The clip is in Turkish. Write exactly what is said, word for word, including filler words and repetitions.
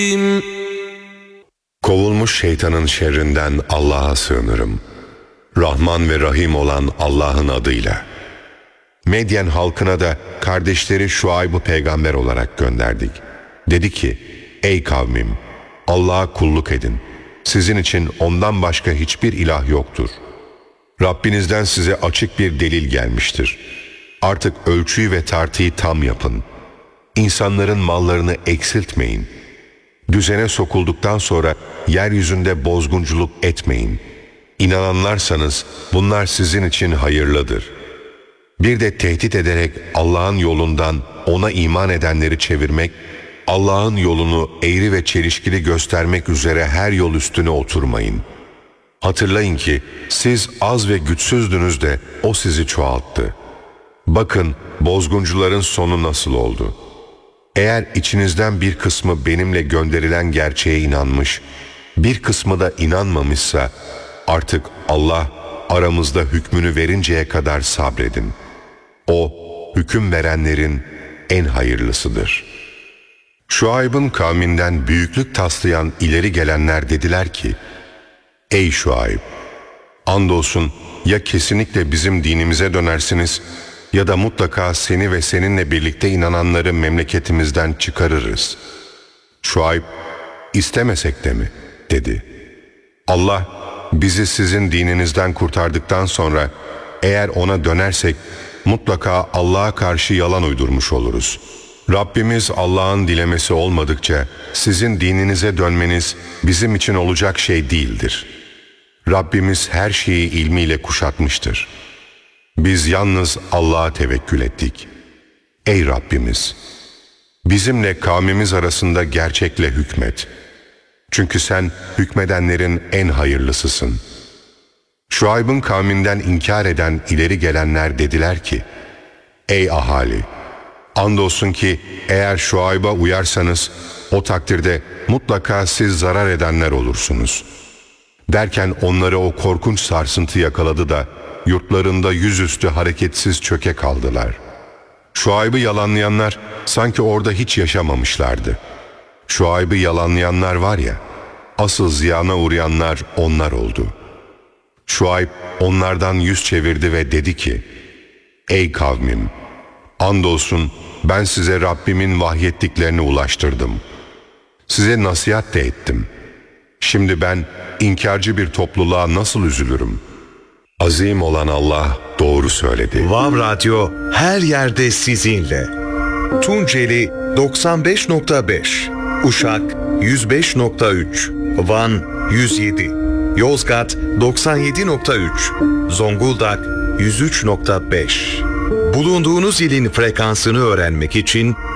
Kovulmuş şeytanın şerrinden Allah'a sığınırım. Rahman ve Rahim olan Allah'ın adıyla. Medyen halkına da kardeşleri Şuayb'ı peygamber olarak gönderdik. Dedi ki, ey kavmim, Allah'a kulluk edin. Sizin için ondan başka hiçbir ilah yoktur. Rabbinizden size açık bir delil gelmiştir. Artık ölçüyü ve tartıyı tam yapın. İnsanların mallarını eksiltmeyin. Düzene sokulduktan sonra yeryüzünde bozgunculuk etmeyin. İnananlarsanız bunlar sizin için hayırlıdır. Bir de tehdit ederek Allah'ın yolundan ona iman edenleri çevirmek, Allah'ın yolunu eğri ve çelişkili göstermek üzere her yol üstüne oturmayın. Hatırlayın ki siz az ve güçsüzdünüz de o sizi çoğalttı. Bakın bozguncuların sonu nasıl oldu. Eğer içinizden bir kısmı benimle gönderilen gerçeğe inanmış, bir kısmı da inanmamışsa artık Allah aramızda hükmünü verinceye kadar sabredin. O hüküm verenlerin en hayırlısıdır. Şuayb'ın kavminden büyüklük taslayan ileri gelenler dediler ki, ey Şuayb! Andolsun ya kesinlikle bizim dinimize dönersiniz ya da mutlaka seni ve seninle birlikte inananları memleketimizden çıkarırız. Şuayb, istemesek de mi? Dedi. Allah, bizi sizin dininizden kurtardıktan sonra eğer ona dönersek mutlaka Allah'a karşı yalan uydurmuş oluruz. Rabbimiz Allah'ın dilemesi olmadıkça sizin dininize dönmeniz bizim için olacak şey değildir. Rabbimiz her şeyi ilmiyle kuşatmıştır. Biz yalnız Allah'a tevekkül ettik. Ey Rabbimiz! Bizimle kavmimiz arasında gerçekle hükmet. Çünkü sen hükmedenlerin en hayırlısısın. Şuayb'ın kavminden inkar eden ileri gelenler dediler ki, ey ahali! Andolsun ki eğer Şuayb'a uyarsanız o takdirde mutlaka siz zarar edenler olursunuz. Derken onları o korkunç sarsıntı yakaladı da yurtlarında yüzüstü hareketsiz çöke kaldılar. Şuayb'ı yalanlayanlar sanki orada hiç yaşamamışlardı. Şuayb'ı yalanlayanlar var ya, asıl ziyana uğrayanlar onlar oldu. Şuayb onlardan yüz çevirdi ve dedi ki, ey kavmim! Andolsun ben size Rabbimin vahyettiklerini ulaştırdım. Size nasihat de ettim. Şimdi ben inkarcı bir topluluğa nasıl üzülürüm? Azim olan Allah doğru söyledi. Vav Radyo her yerde sizinle. Tunceli doksan beş nokta beş, Uşak yüz beş nokta üç, Van yüz yedi, Yozgat doksan yedi nokta üç, Zonguldak yüz üç nokta beş. Bulunduğunuz ilin frekansını öğrenmek için